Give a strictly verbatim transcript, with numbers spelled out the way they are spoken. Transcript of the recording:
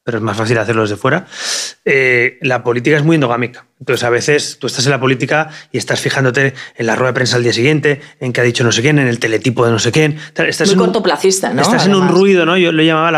pero es más fácil hacerlo desde fuera, eh, la política es muy endogámica. Entonces, a veces tú estás en la política y estás fijándote en la rueda de prensa al día siguiente, en qué ha dicho no sé quién, en el teletipo de no sé quién. Estás muy en cortoplacista, un, ¿no? Estás Además. en un ruido, ¿no? Yo lo llamaba la